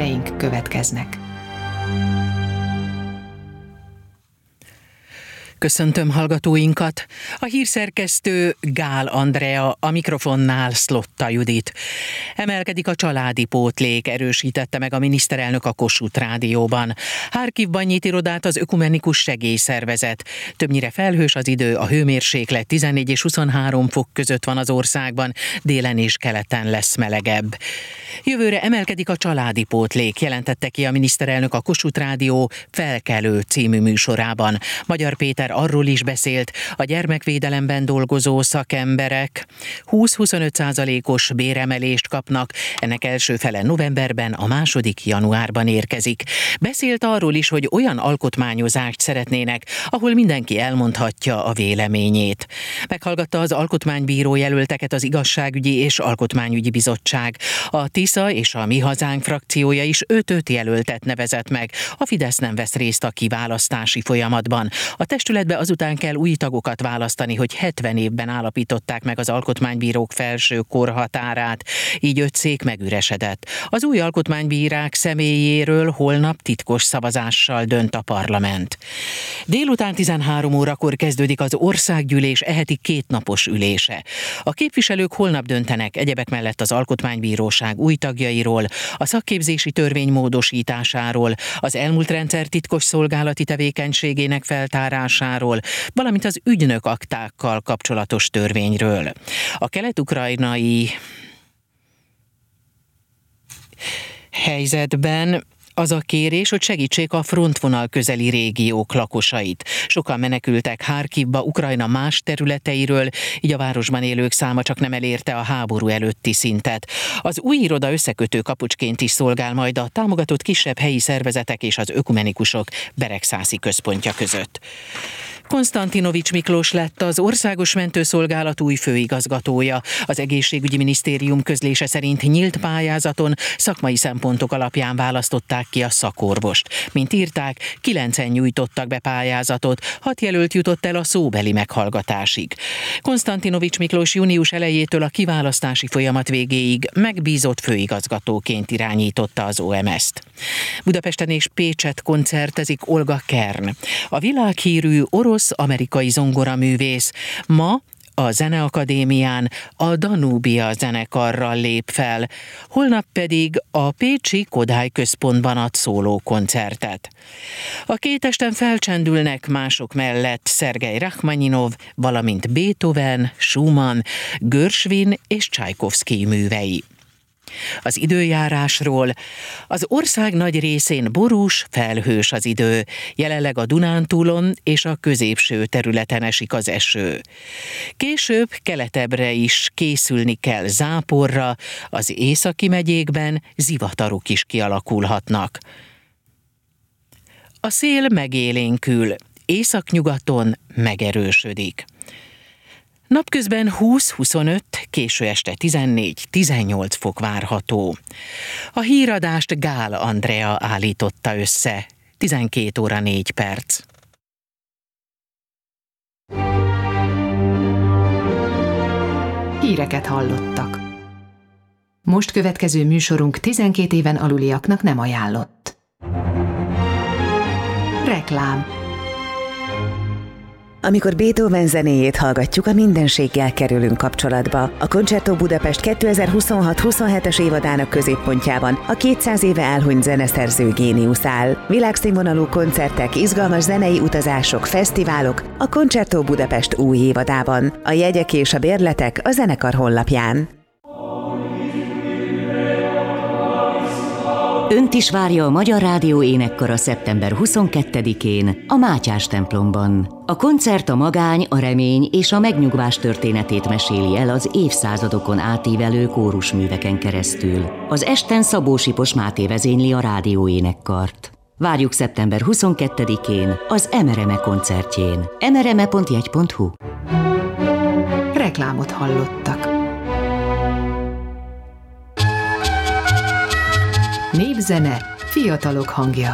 híreink következnek. Köszöntöm hallgatóinkat! A hírszerkesztő Gál Andrea, a mikrofonnál Szlotta Judit. Emelkedik a családi pótlék, erősítette meg a miniszterelnök a Kossuth Rádióban. Harkivban nyit irodát az Ökumenikus Segélyszervezet. Többnyire felhős az idő, a hőmérséklet 14 és 23 fok között van az országban, délen és keleten lesz melegebb. Jövőre emelkedik a családi pótlék, jelentette ki a miniszterelnök a Kossuth Rádió Felkelő című műsorában. Magyar Péter arról is beszélt, a gyermekvédelemben dolgozó szakemberek 20-25%-os béremelést kapnak, ennek első fele novemberben, a második januárban érkezik. Beszélt arról is, hogy olyan alkotmányozást szeretnének, ahol mindenki elmondhatja a véleményét. Meghallgatta az alkotmánybíró jelölteket az Igazságügyi és Alkotmányügyi Bizottság. A Tisza és a Mi Hazánk frakciója is 5 jelöltet nevezett meg. A Fidesz nem vesz részt a kiválasztási folyamatban. A testületbe azután kell új tagokat választani, hogy 70 évben állapították meg az alkotmánybírók felső korhatárát. Így 5 szék megüresedett. Az új alkotmánybírák személyéről holnap titkos szavazással dönt a parlament. Délután 13 órakor kezdődik az országgyűlés heti 2 napos ülése. A képviselők holnap döntenek egyebek mellett az alkotmánybíróság új tagjairól, a szakképzési törvény módosításáról, az elmúlt rendszer titkos szolgálati tevékenységének feltárásáról, valamint az ügynök aktákkal kapcsolatos törvényről. A kelet-ukrajnai helyzetben az a kérés, hogy segítsék a frontvonal közeli régiók lakosait. Sokan menekültek Harkivba, Ukrajna más területeiről, így a városban élők száma csak nem elérte a háború előtti szintet. Az új iroda összekötő kapucsként is szolgál majd a támogatott kisebb helyi szervezetek és az ökumenikusok Beregszászi központja között. Konstantinovics Miklós lett az Országos Mentőszolgálat új főigazgatója. Az Egészségügyi Minisztérium közlése szerint nyílt pályázaton szakmai szempontok alapján választották ki a szakorvost. Mint írták, 9-en nyújtottak be pályázatot, 6 jelölt jutott el a szóbeli meghallgatásig. Konstantinovics Miklós június elejétől a kiválasztási folyamat végéig megbízott főigazgatóként irányította az OMS-t. Budapesten és Pécsett koncertezik Olga Kern. A világhírű orosz-amerikai zongoraművész ma a Zeneakadémián a Danubia zenekarral lép fel, holnap pedig a pécsi Kodály Központban ad szólókoncertet. A 2 esten felcsendülnek mások mellett Szergej Rachmaninov, valamint Beethoven, Schumann, Gershwin és Csajkovszkij művei. Az időjárásról: az ország nagy részén borús, felhős az idő. Jelenleg a Dunántúlon és a középső területen esik az eső. Később keletebbre is készülni kell záporra, az északi megyékben zivatarok is kialakulhatnak. A szél megélénkül, északnyugaton megerősödik. Napközben 20-25, késő este 14-18 fok várható. A híradást Gál Andrea állította össze. 12 óra 4 perc. Híreket hallottak. Most következő műsorunk 12 éven aluliaknak nem ajánlott. Reklám. Amikor Beethoven zenéjét hallgatjuk, a mindenséggel kerülünk kapcsolatba. A Concerto Budapest 2026-27-es évadának középpontjában a 200 éve elhunyt zeneszerző géniusz áll. Világszínvonalú koncertek, izgalmas zenei utazások, fesztiválok a Concerto Budapest új évadában. A jegyek és a bérletek a zenekar honlapján. Önt is várja a Magyar Rádió énekkara szeptember 22-én a Mátyás templomban. A koncert a magány, a remény és a megnyugvás történetét meséli el az évszázadokon átívelő kórusműveken keresztül. Az esten Szabó Sipos Máté vezényli a rádió énekkart. Várjuk szeptember 22-én az Emereme koncertjén. emereme.jegy.hu. Reklámot hallottak. Népzene, fiatalok hangja.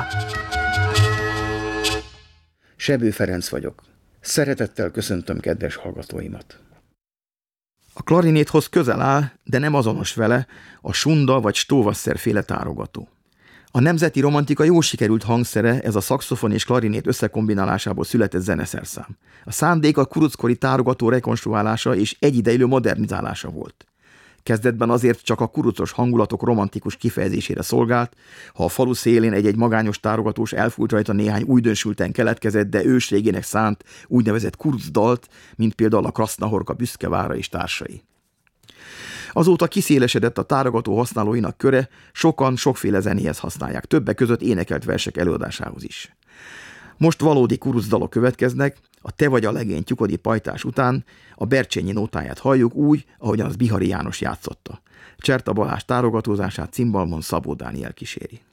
Sebő Ferenc vagyok. Szeretettel köszöntöm kedves hallgatóimat. A klarinéthoz közel áll, de nem azonos vele, a Sunda vagy Stóvasser féle tárogató. A nemzeti romantika jól sikerült hangszere, ez a szaxofon és klarinét összekombinálásából született zeneszerszám. A szándék a kuruckori tárogató rekonstruálása és egyidejű modernizálása volt. Kezdetben azért csak a kurucos hangulatok romantikus kifejezésére szolgált, ha a falu szélén egy-egy magányos tárogatós elfújt rajta néhány újdonsülten keletkezett, de ősrégének szánt úgynevezett kurucdalt, mint például a Krasznahorka büszkevára és társai. Azóta kiszélesedett a tárogató használóinak köre, sokan sokféle zenéhez használják, többek között énekelt versek előadásához is. Most valódi kurucdalok következnek, a Te vagy a legény tyukodi pajtás után a Bercsényi nótáját halljuk úgy, ahogyan az Bihari János játszotta. Cserta Balázs tárogatózását cimbalmon Szabó Dániel kíséri.